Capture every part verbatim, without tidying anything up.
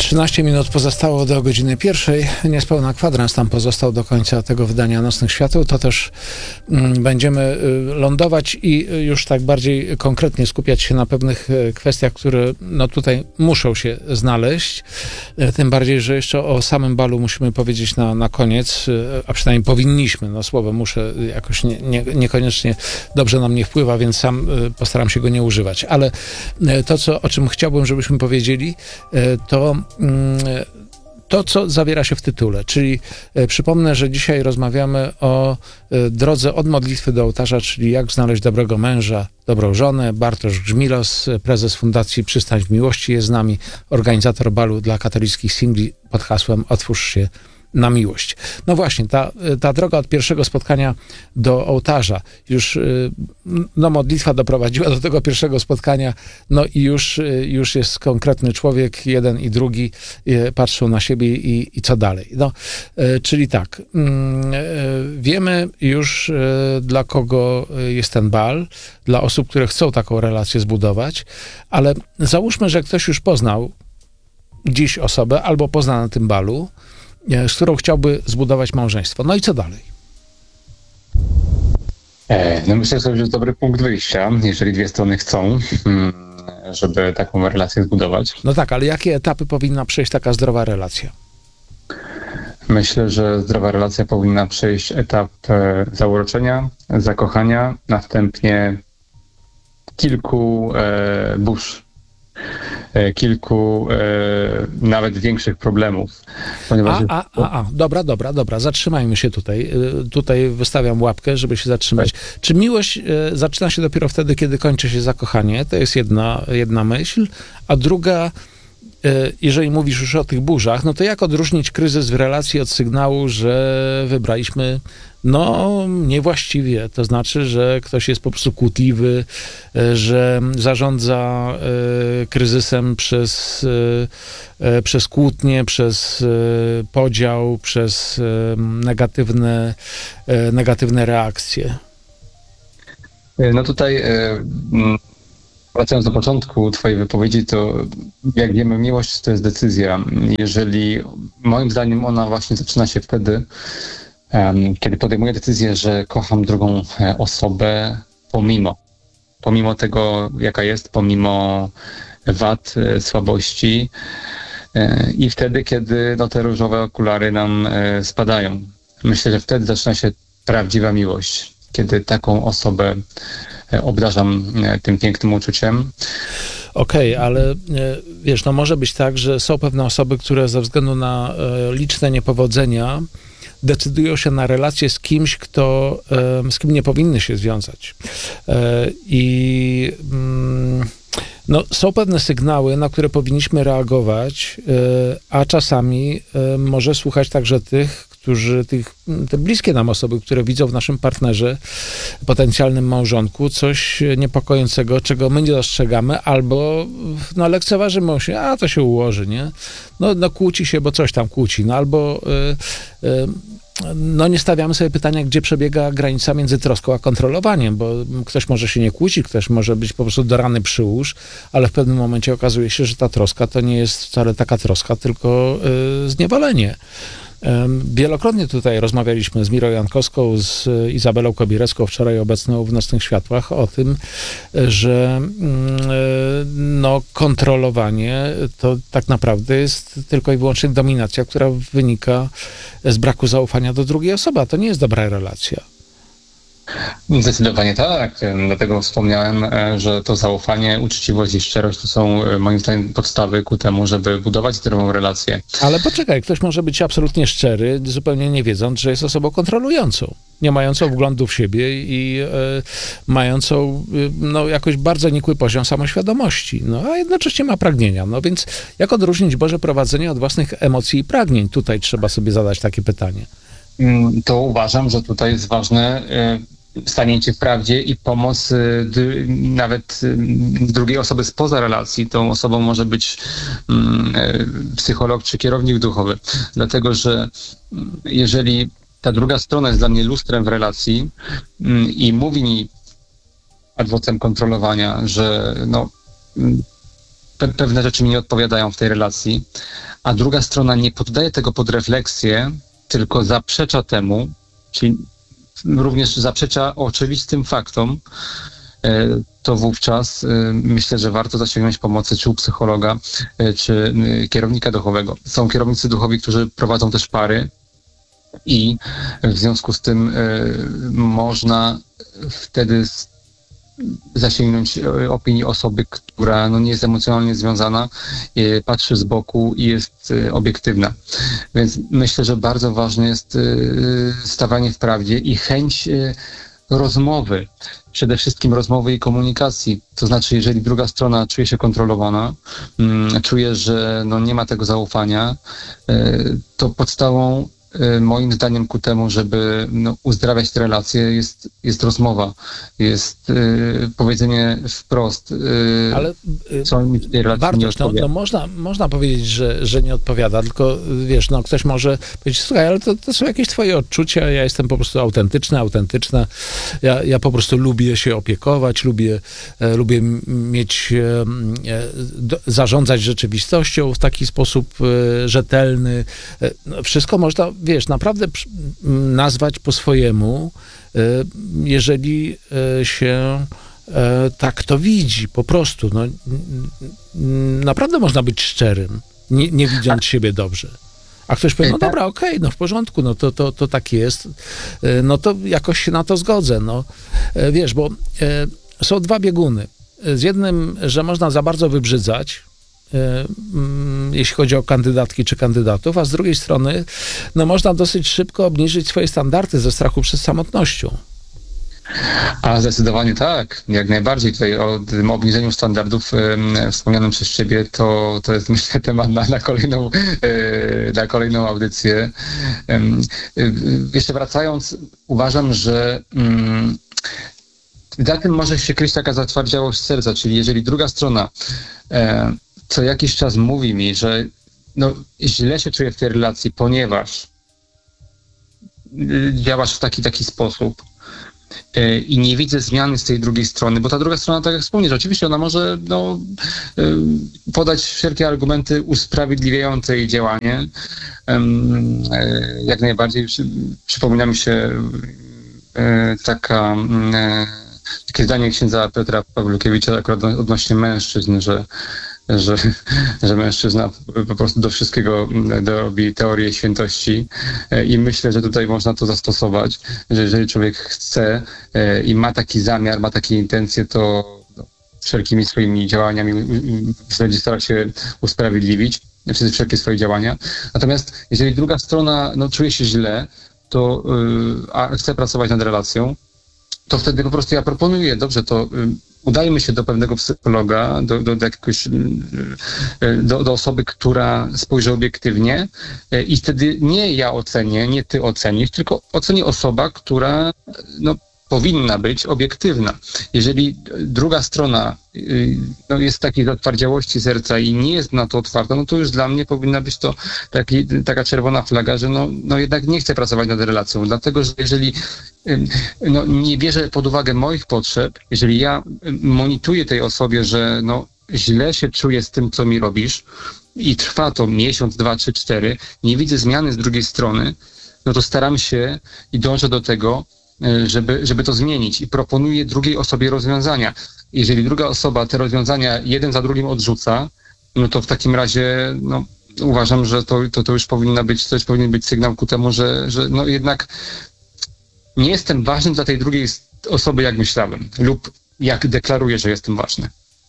trzynaście minut pozostało do godziny pierwszej. Niespełna kwadrans tam pozostał do końca tego wydania Nocnych Świateł. To też mm, będziemy y, lądować i y, już tak bardziej konkretnie skupiać się na pewnych y, kwestiach, które no, tutaj muszą się znaleźć. Y, tym bardziej, że jeszcze o samym balu musimy powiedzieć na, na koniec, y, a przynajmniej powinniśmy. No słowo muszę y, jakoś nie, nie, niekoniecznie dobrze nam nie wpływa, więc sam y, postaram się go nie używać. Ale y, to, co, o czym chciałbym, żebyśmy powiedzieli, y, to to, co zawiera się w tytule, czyli e, przypomnę, że dzisiaj rozmawiamy o e, drodze od modlitwy do ołtarza, czyli jak znaleźć dobrego męża, dobrą żonę. Bartosz Grzmilos, prezes Fundacji Przystań w Miłości jest z nami, organizator balu dla katolickich singli pod hasłem Otwórz się na miłość. No właśnie, ta, ta droga od pierwszego spotkania do ołtarza, już no, modlitwa doprowadziła do tego pierwszego spotkania, no i już, już jest konkretny człowiek, jeden i drugi patrzą na siebie i, i co dalej. No, czyli tak, wiemy już, dla kogo jest ten bal, dla osób, które chcą taką relację zbudować, ale załóżmy, że ktoś już poznał dziś osobę, albo pozna na tym balu, z którą chciałby zbudować małżeństwo. No i co dalej? No myślę, że to jest dobry punkt wyjścia, jeżeli dwie strony chcą, żeby taką relację zbudować. No tak, ale jakie etapy powinna przejść taka zdrowa relacja? Myślę, że zdrowa relacja powinna przejść etap zauroczenia, zakochania, następnie kilku e, burz. kilku e, nawet większych problemów. Ponieważ... A, a, a, a, dobra, dobra, dobra, zatrzymajmy się tutaj. Tutaj wystawiam łapkę, żeby się zatrzymać. Tak. Czy miłość e, zaczyna się dopiero wtedy, kiedy kończy się zakochanie? To jest jedna, jedna myśl. A druga, e, jeżeli mówisz już o tych burzach, no to jak odróżnić kryzys w relacji od sygnału, że wybraliśmy no niewłaściwie, to znaczy, że ktoś jest po prostu kłótliwy, że zarządza y, kryzysem przez, y, przez kłótnię, przez y, podział, przez y, negatywne, y, negatywne reakcje. No tutaj y, wracając do początku twojej wypowiedzi, to jak wiemy, miłość to jest decyzja. Jeżeli moim zdaniem ona właśnie zaczyna się wtedy, kiedy podejmuję decyzję, że kocham drugą osobę pomimo, pomimo tego, jaka jest, pomimo wad, słabości i wtedy, kiedy no, te różowe okulary nam spadają. Myślę, że wtedy zaczyna się prawdziwa miłość, kiedy taką osobę obdarzam tym pięknym uczuciem. Okej, okay, ale wiesz, no może być tak, że są pewne osoby, które ze względu na liczne niepowodzenia decydują się na relację z kimś, kto, z kim nie powinny się związać. I no, są pewne sygnały, na które powinniśmy reagować, a czasami może słuchać także tych, którzy, tych, te bliskie nam osoby, które widzą w naszym partnerze, potencjalnym małżonku, coś niepokojącego, czego my nie dostrzegamy, albo no, lekceważymy się, a to się ułoży, nie? No, no kłóci się, bo coś tam kłóci, no albo y, y, no nie stawiamy sobie pytania, gdzie przebiega granica między troską a kontrolowaniem, bo ktoś może się nie kłócić, ktoś może być po prostu do rany przyłóż, ale w pewnym momencie okazuje się, że ta troska to nie jest wcale taka troska, tylko y, zniewolenie. Wielokrotnie tutaj rozmawialiśmy z Mirą Jankowską, z Izabelą Kobirecką, wczoraj obecną w Nocnych Światłach, o tym, że no, kontrolowanie to tak naprawdę jest tylko i wyłącznie dominacja, która wynika z braku zaufania do drugiej osoby, a to nie jest dobra relacja. Zdecydowanie tak, dlatego wspomniałem, że to zaufanie, uczciwość i szczerość to są moim zdaniem podstawy ku temu, żeby budować zdrową relację. Ale poczekaj, ktoś może być absolutnie szczery, zupełnie nie wiedząc, że jest osobą kontrolującą, nie mającą wglądu w siebie i e, mającą no, jakoś bardzo nikły poziom samoświadomości, no, a jednocześnie ma pragnienia. No więc jak odróżnić Boże prowadzenie od własnych emocji i pragnień? Tutaj trzeba sobie zadać takie pytanie. To uważam, że tutaj jest ważne staniecie w prawdzie i pomoc d- nawet drugiej osoby spoza relacji. Tą osobą może być mm, psycholog czy kierownik duchowy. Dlatego, że jeżeli ta druga strona jest dla mnie lustrem w relacji mm, i mówi mi ad vocem kontrolowania, że no, pe- pewne rzeczy mi nie odpowiadają w tej relacji, a druga strona nie poddaje tego pod refleksję, tylko zaprzecza temu, czyli również zaprzecza oczywistym faktom, to wówczas myślę, że warto zasięgnąć pomocy czy u psychologa, czy kierownika duchowego. Są kierownicy duchowi, którzy prowadzą też pary i w związku z tym można wtedy zasięgnąć opinii osoby, która no, nie jest emocjonalnie związana, patrzy z boku i jest obiektywna. Więc myślę, że bardzo ważne jest stawanie w prawdzie i chęć rozmowy, przede wszystkim rozmowy i komunikacji. To znaczy, jeżeli druga strona czuje się kontrolowana, czuje, że no, nie ma tego zaufania, to podstawą moim zdaniem ku temu, żeby no, uzdrawiać te relacje, jest, jest rozmowa, jest y, powiedzenie wprost, y, ale co mi w tej relacji Bartosz, nie no, odpowiada. no można, można powiedzieć, że, że nie odpowiada, tylko wiesz, no ktoś może powiedzieć, słuchaj, ale to, to są jakieś twoje odczucia, ja jestem po prostu autentyczny, autentyczna, ja, ja po prostu lubię się opiekować, lubię, e, lubię m- mieć, e, e, do, zarządzać rzeczywistością w taki sposób e, rzetelny. E, no, wszystko można, wiesz, naprawdę przy- nazwać po swojemu, e, jeżeli e, się e, tak to widzi, po prostu. No, n- n- naprawdę można być szczerym, nie, nie widząc siebie dobrze. A ktoś powie, no Tak. dobra, okej, no w porządku, no to, to, to tak jest, e, no to jakoś się na to zgodzę, no. E, Wiesz, bo e, są dwa bieguny. Z jednym, że można za bardzo wybrzydzać, e, mm, jeśli chodzi o kandydatki czy kandydatów, a z drugiej strony, no można dosyć szybko obniżyć swoje standardy ze strachu przed samotnością. A zdecydowanie tak, jak najbardziej. Tutaj o tym obniżeniu standardów e, wspomnianym przez ciebie, to, to jest myślę temat na, na, kolejną, e, na kolejną audycję. E, e, jeszcze wracając, uważam, że mm, za tym może się kryć taka zatwardziałość serca, czyli jeżeli druga strona e, co jakiś czas mówi mi, że no, źle się czuję w tej relacji, ponieważ y, działasz w taki, taki sposób, i nie widzę zmiany z tej drugiej strony, bo ta druga strona, tak jak wspomniesz, oczywiście ona może no, podać wszelkie argumenty usprawiedliwiające jej działanie. Jak najbardziej przypomina mi się taka, takie zdanie księdza Piotra Pawlukiewicza akurat odnośnie mężczyzn, że Że, że mężczyzna po prostu do wszystkiego robi teorię świętości i myślę, że tutaj można to zastosować, że jeżeli człowiek chce i ma taki zamiar, ma takie intencje, to wszelkimi swoimi działaniami będzie starał się usprawiedliwić przez wszelkie swoje działania. Natomiast jeżeli druga strona no, czuje się źle, to a chce pracować nad relacją, to wtedy po prostu ja proponuję, dobrze, to udajmy się do pewnego psychologa, do, do, do jakiegoś, do, do osoby, która spojrzy obiektywnie i wtedy nie ja ocenię, nie ty ocenisz, tylko oceni osoba, która no, powinna być obiektywna. Jeżeli druga strona no, jest w takiej zatwardziałości serca i nie jest na to otwarta, no to już dla mnie powinna być to taki, taka czerwona flaga, że no, no jednak nie chcę pracować nad relacją, dlatego że jeżeli no, nie bierze pod uwagę moich potrzeb, jeżeli ja monituję tej osobie, że no, źle się czuję z tym, co mi robisz i trwa to miesiąc, dwa, trzy, cztery, nie widzę zmiany z drugiej strony, no to staram się i dążę do tego, żeby, żeby to zmienić i proponuję drugiej osobie rozwiązania. Jeżeli druga osoba te rozwiązania jeden za drugim odrzuca, no to w takim razie no, uważam, że to, to, to już powinna być, to już powinien być sygnał ku temu, że, że no jednak nie jestem ważny dla tej drugiej osoby, jak myślałem, lub jak deklaruję, że jestem ważny.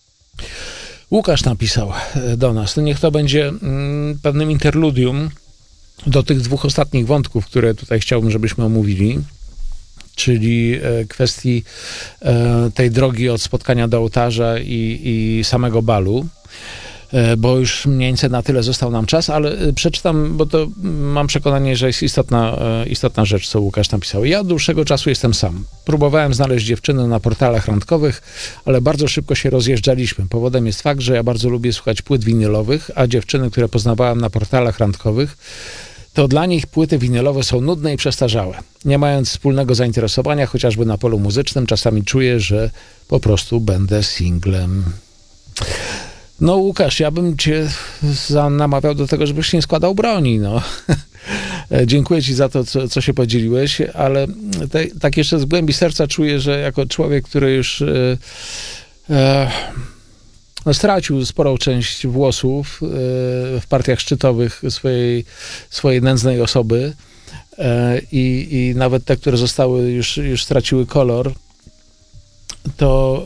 Łukasz napisał do nas, to niech to będzie mm, pewnym interludium do tych dwóch ostatnich wątków, które tutaj chciałbym, żebyśmy omówili, czyli e, kwestii e, tej drogi od spotkania do ołtarza i, i samego balu, e, bo już mniej więcej na tyle został nam czas, ale e, przeczytam, bo to mam przekonanie, że jest istotna, e, istotna rzecz, co Łukasz napisał. Ja od dłuższego czasu jestem sam. Próbowałem znaleźć dziewczynę na portalach randkowych, ale bardzo szybko się rozjeżdżaliśmy. Powodem jest fakt, że ja bardzo lubię słuchać płyt winylowych, a dziewczyny, które poznawałem na portalach randkowych, to dla nich płyty winylowe są nudne i przestarzałe. Nie mając wspólnego zainteresowania, chociażby na polu muzycznym, czasami czuję, że po prostu będę singlem. No Łukasz, ja bym cię za- namawiał do tego, żebyś nie składał broni, no. Dziękuję ci za to, co, co się podzieliłeś, ale te, tak jeszcze z głębi serca czuję, że jako człowiek, który już e, e, no, stracił sporą część włosów e, w partiach szczytowych swojej, swojej nędznej osoby e, i, i nawet te, które zostały, już, już straciły kolor, to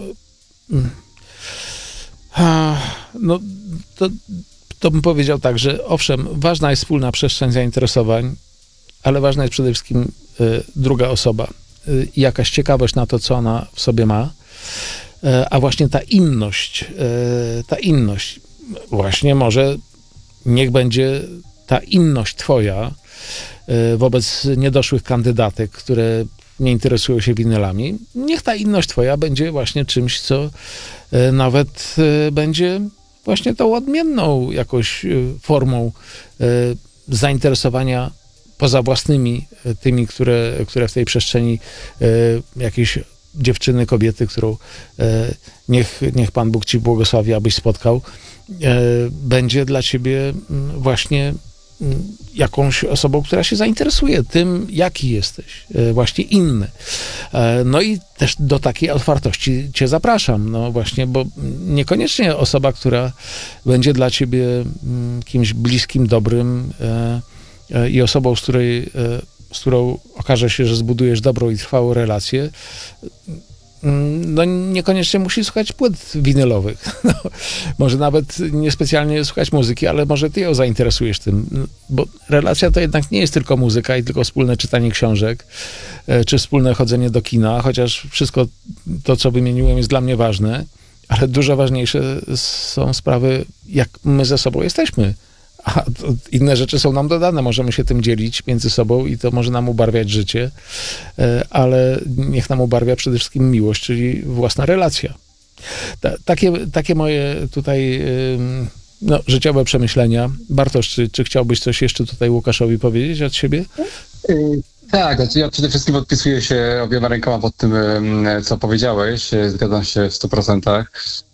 a, no, to to bym powiedział tak, że owszem, ważna jest wspólna przestrzeń zainteresowań, ale ważna jest przede wszystkim y, druga osoba y, i jakaś ciekawość na to, co ona w sobie ma, y, a właśnie ta inność, y, ta inność, właśnie może niech będzie ta inność twoja y, wobec niedoszłych kandydatek, które nie interesują się winylami, niech ta inność twoja będzie właśnie czymś, co y, nawet y, będzie właśnie tą odmienną jakąś formą zainteresowania poza własnymi, tymi, które, które w tej przestrzeni jakieś dziewczyny, kobiety, którą niech, niech Pan Bóg ci błogosławi, abyś spotkał, będzie dla ciebie właśnie jakąś osobą, która się zainteresuje tym, jaki jesteś, właśnie inny. No i też do takiej otwartości cię zapraszam, no właśnie, bo niekoniecznie osoba, która będzie dla ciebie kimś bliskim, dobrym i osobą, z której, z którą okaże się, że zbudujesz dobrą i trwałą relację, no niekoniecznie musi słuchać płyt winylowych. No, może nawet niespecjalnie słuchać muzyki, ale może ty ją zainteresujesz tym, bo relacja to jednak nie jest tylko muzyka i tylko wspólne czytanie książek, czy wspólne chodzenie do kina, chociaż wszystko to, co wymieniłem, jest dla mnie ważne, ale dużo ważniejsze są sprawy, jak my ze sobą jesteśmy. A inne rzeczy są nam dodane, możemy się tym dzielić między sobą i to może nam ubarwiać życie, ale niech nam ubarwia przede wszystkim miłość, czyli własna relacja. Ta, takie, takie moje tutaj no, życiowe przemyślenia. Bartosz, czy, czy chciałbyś coś jeszcze tutaj Łukaszowi powiedzieć od siebie? Tak, znaczy ja przede wszystkim podpisuję się obiema rękoma pod tym, co powiedziałeś. Zgadzam się w stu procentach.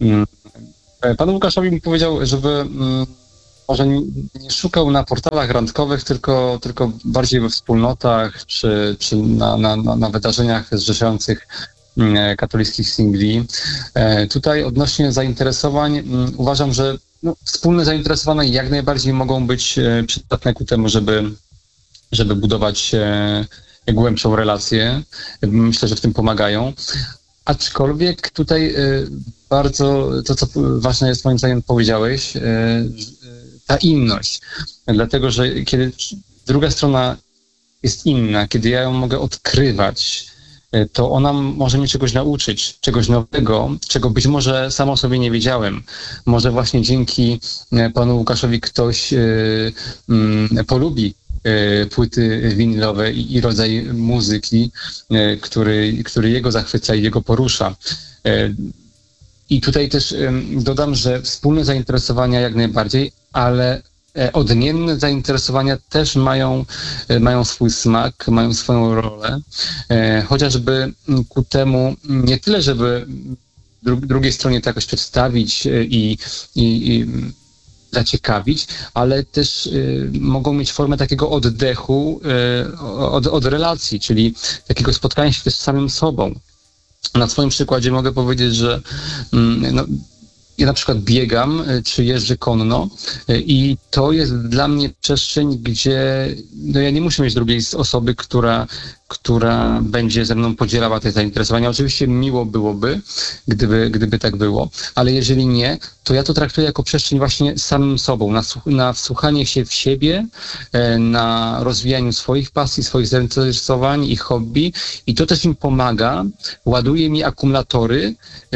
Pan Łukaszowi mi powiedział, żeby może nie szukał na portalach randkowych, tylko, tylko bardziej we wspólnotach, czy, czy na, na, na wydarzeniach zrzeszających katolickich singli. Tutaj odnośnie zainteresowań uważam, że no, wspólne zainteresowania jak najbardziej mogą być przydatne ku temu, żeby, żeby budować głębszą relację. Myślę, że w tym pomagają. Aczkolwiek tutaj bardzo to, co ważne jest moim zdaniem powiedziałeś, ta inność. Dlatego, że kiedy druga strona jest inna, kiedy ja ją mogę odkrywać, to ona może mnie czegoś nauczyć, czegoś nowego, czego być może sam o sobie nie wiedziałem. Może właśnie dzięki panu Łukaszowi ktoś y, y, polubi y, płyty winylowe i, i rodzaj muzyki, y, który, który jego zachwyca i jego porusza. Y, I tutaj też y, dodam, że wspólne zainteresowania jak najbardziej, ale odmienne zainteresowania też mają, mają swój smak, mają swoją rolę, chociażby ku temu nie tyle, żeby dru- drugiej stronie to jakoś przedstawić i, i, i zaciekawić, ale też y, mogą mieć formę takiego oddechu y, od, od relacji, czyli takiego spotkania się też z samym sobą. Na swoim przykładzie mogę powiedzieć, że y, no, ja na przykład biegam, czy jeżdżę konno i to jest dla mnie przestrzeń, gdzie no ja nie muszę mieć drugiej osoby, która, która będzie ze mną podzielała te zainteresowania. Oczywiście miło byłoby, gdyby, gdyby tak było, ale jeżeli nie, to ja to traktuję jako przestrzeń właśnie samym sobą, na, na wsłuchanie się w siebie, na rozwijaniu swoich pasji, swoich zainteresowań i hobby i to też mi pomaga, ładuje mi akumulatory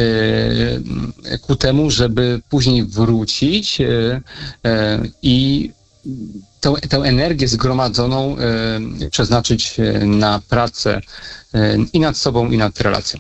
e, ku temu, żeby później wrócić e, e, i tę, tę energię zgromadzoną e, przeznaczyć na pracę e, i nad sobą, i nad relacją.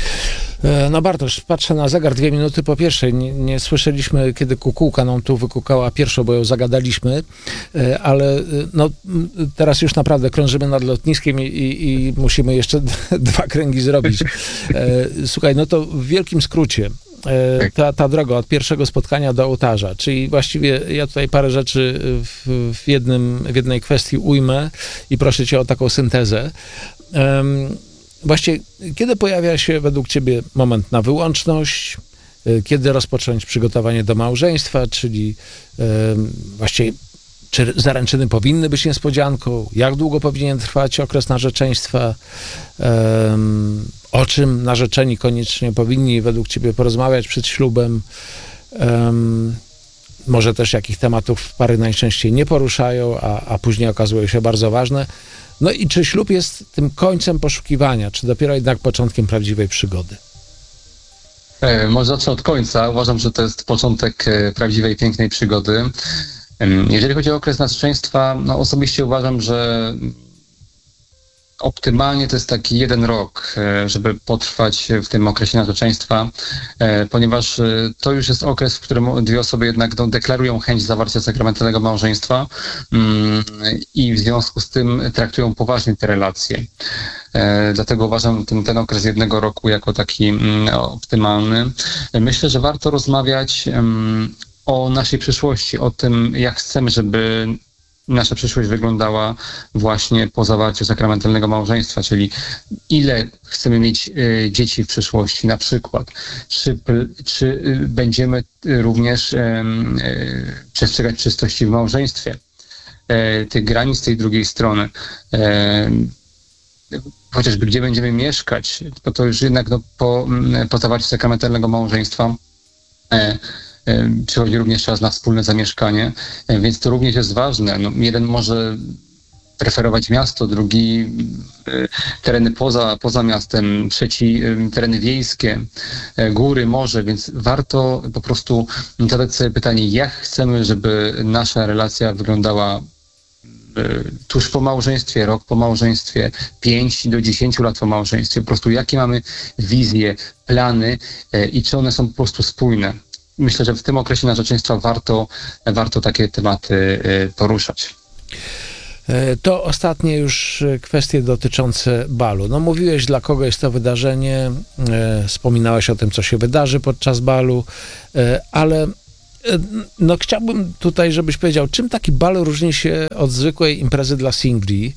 No Bartosz, patrzę na zegar, dwie minuty po pierwszej. Nie, nie słyszeliśmy, kiedy kukułka nam tu wykukała pierwszą, bo ją zagadaliśmy, ale no, teraz już naprawdę krążymy nad lotniskiem i, i, i musimy jeszcze dwa kręgi zrobić. Słuchaj, no to w wielkim skrócie, e, ta, ta droga od pierwszego spotkania do ołtarza, czyli właściwie ja tutaj parę rzeczy w, w, jednym, w jednej kwestii ujmę i proszę cię o taką syntezę. Um, Właściwie, kiedy pojawia się według ciebie moment na wyłączność, kiedy rozpocząć przygotowanie do małżeństwa, czyli e, właściwie czy zaręczyny powinny być niespodzianką, jak długo powinien trwać okres narzeczeństwa, e, o czym narzeczeni koniecznie powinni według ciebie porozmawiać przed ślubem, e, może też jakich tematów pary najczęściej nie poruszają, a, a później okazują się bardzo ważne. No i czy ślub jest tym końcem poszukiwania, czy dopiero jednak początkiem prawdziwej przygody? E, może zacznę od końca. Uważam, że to jest początek e, prawdziwej, pięknej przygody. E, jeżeli chodzi o okres narzeczeństwa, no osobiście uważam, że optymalnie to jest taki jeden rok, e, żeby potrwać w tym okresie narzeczeństwa, e, ponieważ e, to już jest okres, w którym dwie osoby jednak no, deklarują chęć zawarcia sakramentalnego małżeństwa mm, i w związku z tym traktują poważnie te relacje. E, dlatego uważam ten, ten okres jednego roku jako taki mm, optymalny. Myślę, że warto rozmawiać mm, o naszej przyszłości, o tym, jak chcemy, żeby nasza przyszłość wyglądała właśnie po zawarciu sakramentalnego małżeństwa, czyli ile chcemy mieć y, dzieci w przyszłości na przykład, czy, czy y, będziemy również y, y, przestrzegać czystości w małżeństwie, y, tych granic tej drugiej strony, y, chociażby gdzie będziemy mieszkać, bo to już jednak no, po, po zawarciu sakramentalnego małżeństwa y, przychodzi również czas na wspólne zamieszkanie, więc to również jest ważne. No, jeden może preferować miasto, drugi tereny poza, poza miastem, trzeci tereny wiejskie, góry, morze, więc warto po prostu zadać sobie pytanie, jak chcemy, żeby nasza relacja wyglądała tuż po małżeństwie, rok po małżeństwie, pięć do dziesięciu lat po małżeństwie, po prostu jakie mamy wizje, plany i czy one są po prostu spójne. Myślę, że w tym okresie narzeczeństwa warto, warto takie tematy poruszać. To ostatnie już kwestie dotyczące balu. No mówiłeś, dla kogo jest to wydarzenie, wspominałeś o tym, co się wydarzy podczas balu, ale no chciałbym tutaj, żebyś powiedział, czym taki bal różni się od zwykłej imprezy dla singli?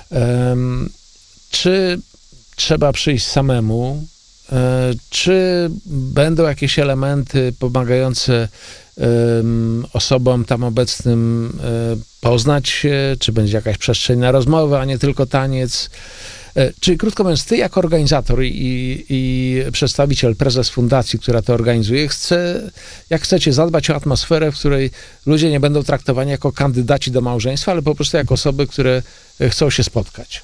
Czy trzeba przyjść samemu? Czy będą jakieś elementy pomagające um, osobom tam obecnym um, poznać się? Czy będzie jakaś przestrzeń na rozmowę, a nie tylko taniec? Czyli krótko mówiąc, ty jako organizator i, i przedstawiciel, prezes fundacji, która to organizuje, chce, jak chcecie zadbać o atmosferę, w której ludzie nie będą traktowani jako kandydaci do małżeństwa, ale po prostu jako osoby, które chcą się spotkać?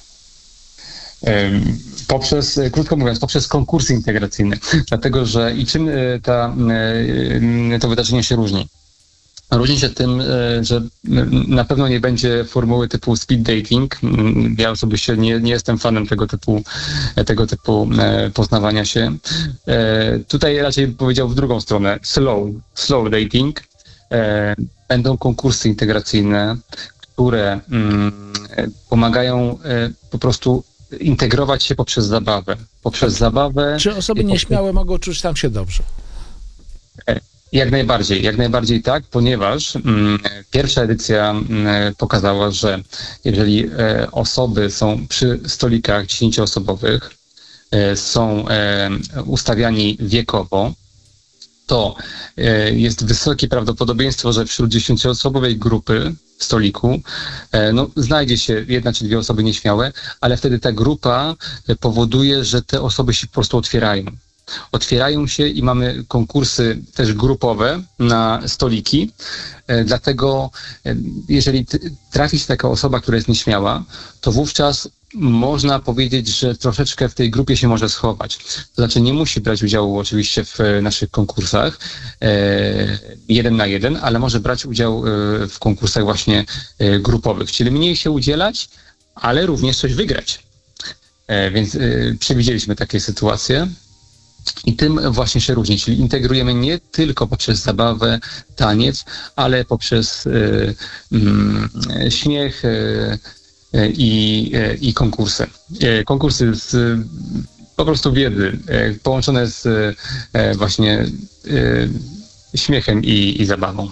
Poprzez, krótko mówiąc, poprzez konkursy integracyjne. Dlatego, że i czym ta, to wydarzenie się różni? Różni się tym, że na pewno nie będzie formuły typu speed dating. Ja osobiście nie, nie jestem fanem tego typu, tego typu poznawania się. Tutaj raczej powiedział w drugą stronę, slow, slow dating. Będą konkursy integracyjne, które pomagają po prostu integrować się poprzez zabawę. Poprzez tak. zabawę. Czy osoby nieśmiałe poprzez... mogą czuć tam się dobrze? Jak najbardziej, jak najbardziej tak, ponieważ mm, pierwsza edycja mm, pokazała, że jeżeli e, osoby są przy stolikach dziesięcioosobowych, e, są e, ustawiani wiekowo, to e, jest wysokie prawdopodobieństwo, że wśród dziesięcioosobowej grupy w stoliku e, no, znajdzie się jedna czy dwie osoby nieśmiałe, ale wtedy ta grupa powoduje, że te osoby się po prostu otwierają. Otwierają się i mamy konkursy też grupowe na stoliki, e, dlatego e, jeżeli t- trafi się taka osoba, która jest nieśmiała, to wówczas można powiedzieć, że troszeczkę w tej grupie się może schować. To znaczy nie musi brać udziału oczywiście w naszych konkursach e, jeden na jeden, ale może brać udział e, w konkursach właśnie e, grupowych, czyli mniej się udzielać, ale również coś wygrać. E, więc e, przewidzieliśmy takie sytuacje. I tym właśnie się różni, czyli integrujemy nie tylko poprzez zabawę, taniec, ale poprzez y, y, śmiech y, y, i, y, i konkursy. Y, konkursy z po prostu wiedzy, e, połączone z e, właśnie e, śmiechem i, i zabawą.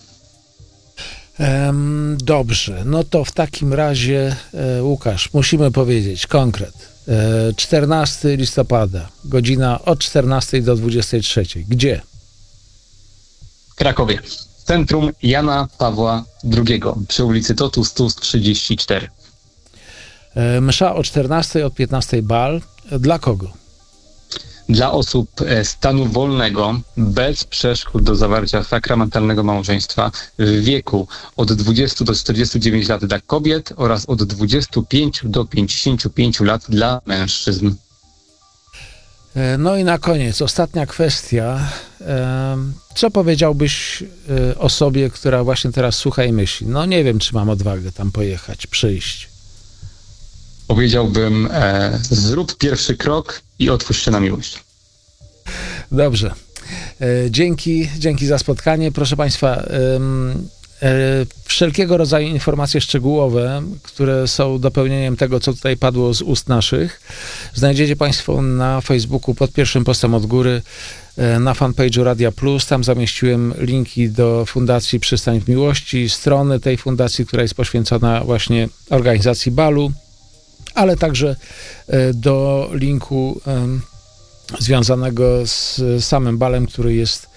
Em, dobrze, no to w takim razie, e, Łukasz, musimy powiedzieć konkret. E, czternastego listopada, godzina od czternastej do dwudziestej trzeciej. Gdzie? W Krakowie. Centrum Jana Pawła drugiego przy ulicy Totu sto trzydzieści cztery. E, msza o czternastej, od piętnastej bal. Dla kogo? Dla osób stanu wolnego, bez przeszkód do zawarcia sakramentalnego małżeństwa, w wieku od dwudziestu do czterdziestu dziewięciu lat dla kobiet oraz od dwudziestu pięciu do pięćdziesięciu pięciu lat dla mężczyzn. E, no i na koniec, ostatnia kwestia. E, co powiedziałbyś e, osobie, która właśnie teraz słucha i myśli? No nie wiem, czy mam odwagę tam pojechać, przyjść. Powiedziałbym, e, zrób pierwszy krok i otwórz się na miłość. Dobrze. E, dzięki, dzięki za spotkanie. Proszę Państwa, em, e, wszelkiego rodzaju informacje szczegółowe, które są dopełnieniem tego, co tutaj padło z ust naszych, znajdziecie Państwo na Facebooku pod pierwszym postem od góry, e, na fanpage'u Radia Plus. Tam zamieściłem linki do Fundacji Przystań w Miłości, strony tej fundacji, która jest poświęcona właśnie organizacji balu, ale także do linku związanego z samym balem, który jest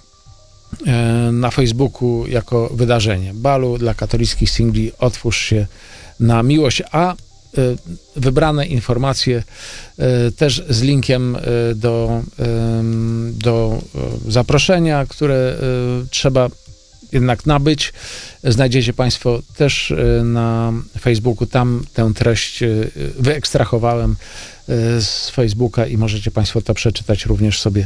na Facebooku jako wydarzenie. Balu dla katolickich singli Otwórz się na miłość, a wybrane informacje też z linkiem do, do zaproszenia, które trzeba jednak nabyć. Znajdziecie Państwo też na Facebooku, tam tę treść wyekstrahowałem z Facebooka i możecie Państwo to przeczytać również sobie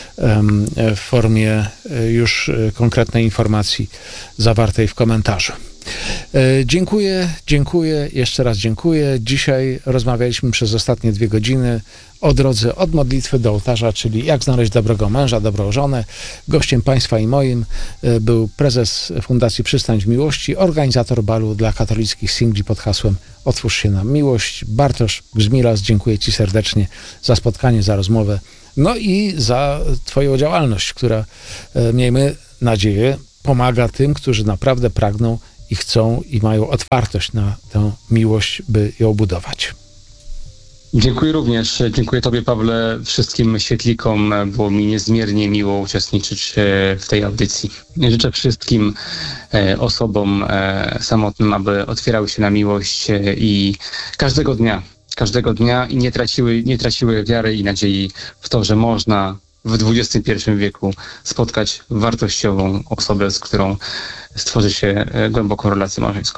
w formie już konkretnej informacji zawartej w komentarzu. Dziękuję, dziękuję, jeszcze raz dziękuję. Dzisiaj rozmawialiśmy przez ostatnie dwie godziny o drodze od modlitwy do ołtarza, czyli jak znaleźć dobrego męża, dobrą żonę. Gościem Państwa i moim był prezes Fundacji Przystań w Miłości, organizator balu dla katolickich singli pod hasłem Otwórz się na miłość. Bartosz Grzmilas, dziękuję Ci serdecznie za spotkanie, za rozmowę, no i za Twoją działalność, która, miejmy nadzieję, pomaga tym, którzy naprawdę pragną i chcą i mają otwartość na tę miłość, by ją budować. Dziękuję również. Dziękuję Tobie, Pawle, wszystkim świetlikom. Było mi niezmiernie miło uczestniczyć w tej audycji. Życzę wszystkim osobom samotnym, aby otwierały się na miłość i każdego dnia, każdego dnia i nie traciły, nie traciły wiary i nadziei w to, że można w dwudziestym pierwszym wieku spotkać wartościową osobę, z którą stworzy się głęboką relację małżeńską.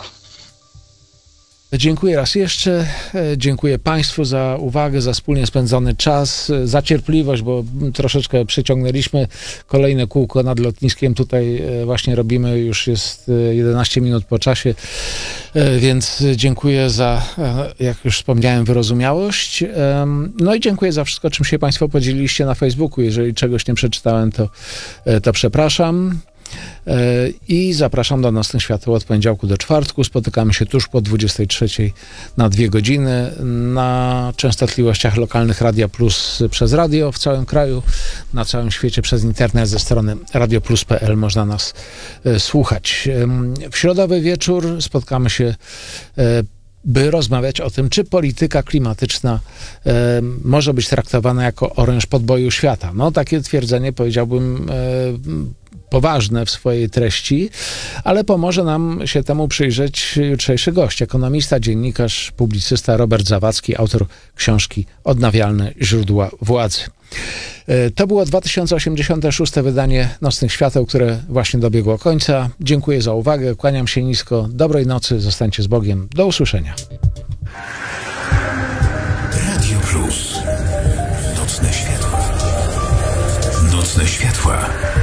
Dziękuję raz jeszcze. Dziękuję Państwu za uwagę, za wspólnie spędzony czas, za cierpliwość, bo troszeczkę przyciągnęliśmy kolejne kółko nad lotniskiem. Tutaj właśnie robimy, już jest jedenaście minut po czasie, więc dziękuję za, jak już wspomniałem, wyrozumiałość. No i dziękuję za wszystko, czym się Państwo podzieliliście na Facebooku. Jeżeli czegoś nie przeczytałem, to, to przepraszam. I zapraszam do Nocnych Świateł od poniedziałku do czwartku. Spotykamy się tuż po dwudziestej trzeciej na dwie godziny na częstotliwościach lokalnych Radia Plus przez radio w całym kraju, na całym świecie przez internet ze strony radioplus kropka p l można nas słuchać. W środowy wieczór spotkamy się, by rozmawiać o tym, czy polityka klimatyczna e, może być traktowana jako oręż podboju świata. No, takie twierdzenie, powiedziałbym, e, poważne w swojej treści, ale pomoże nam się temu przyjrzeć jutrzejszy gość, ekonomista, dziennikarz, publicysta Robert Zawadzki, autor książki Odnawialne źródła władzy. To było dwa tysiące osiemdziesiąte szóste wydanie Nocnych Świateł, które właśnie dobiegło końca. Dziękuję za uwagę, kłaniam się nisko, dobrej nocy, zostańcie z Bogiem, do usłyszenia. Radio Plus. Nocne Światła. Nocne Światła.